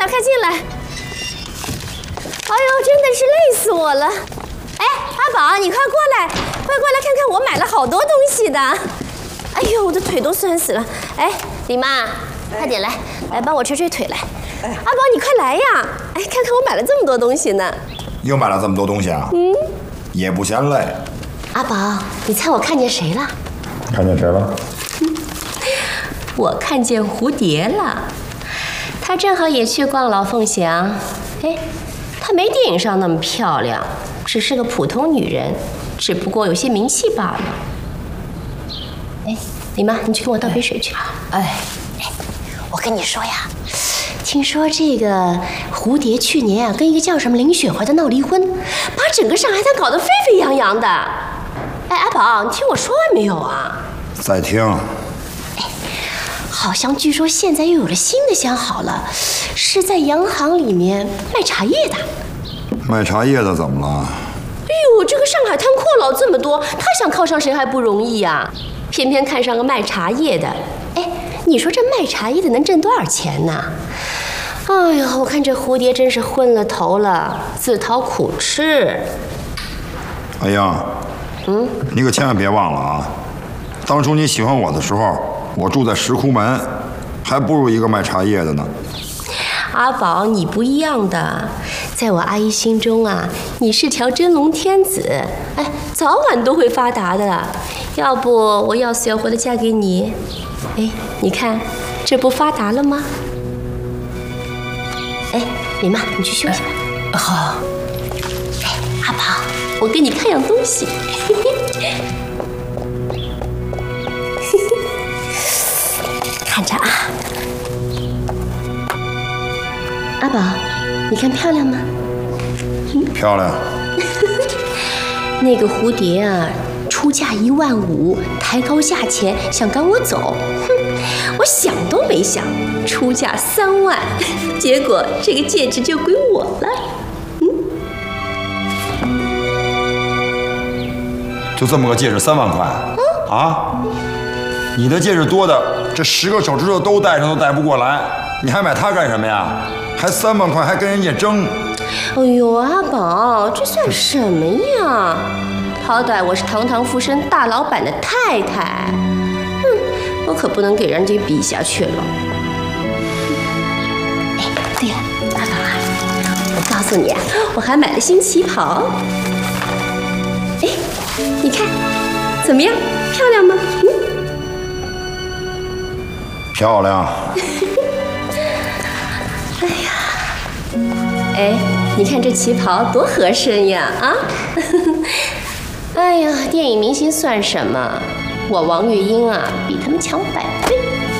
来，快进来！哎呦，真的是累死我了！哎，阿宝，你快过来，快过来看看，我买了好多东西的。哎呦，我的腿都酸死了！哎，李妈，快点来帮我捶捶腿来。阿宝，你快来呀！哎，看看我买了这么多东西呢。 又买了这么多东西啊？也不嫌累。 阿宝，你猜我看见谁了？ 看见谁了？ 我看见蝴蝶了。她正好也去逛老凤祥。哎，她没电影上那么漂亮，只是个普通女人，只不过有些名气罢了。哎，李妈，你去跟我倒杯水去。哎，我跟你说呀，听说这个蝴蝶去年啊跟一个叫什么林雪怀的闹离婚，把整个上海滩搞得沸沸扬扬的。哎，阿宝，你听我说完没有啊？ 在听。 好像据说现在又有了新的相好了，是在洋行里面卖茶叶的。 卖茶叶的怎么了？ 哎呦，这个上海滩阔佬这么多，他想靠上谁还不容易呀？偏偏看上个卖茶叶的。哎，你说这卖茶叶的能挣多少钱呢？哎呀，我看这蝴蝶真是昏了头了，自讨苦吃。 哎呀，你可千万别忘了啊！当初你喜欢我的时候，我住在石窟门，还不如一个卖茶叶的呢。 阿宝，你不一样的，在我阿姨心中啊，你是条真龙天子，哎，早晚都会发达的。要不我要死要活的嫁给你，哎，你看，这不发达了吗？哎，李妈，你去休息吧。好。哎，阿宝，我给你看样东西。看着啊，阿宝，你看漂亮吗？ 漂亮。 那个蝴蝶啊，出价15000，抬高价钱想赶我走。哼，我想都没想，出价3万，结果这个戒指就归我了。 就这么个戒指3万块？啊？你的戒指多的，这10个手指头都戴上都戴不过来，你还买它干什么呀？还3万块，还跟人家争？ 哎呦，阿宝，这算什么呀？好歹我是堂堂富绅大老板的太太，我可不能给人家比下去了。哎，对了，阿宝啊，我告诉你啊，我还买了新旗袍。哎，你看，怎么样？漂亮吗？ 漂亮。 哎呀，哎，你看这旗袍多合身呀！啊，哎呀，电影明星算什么？我王月英啊，比他们强100倍。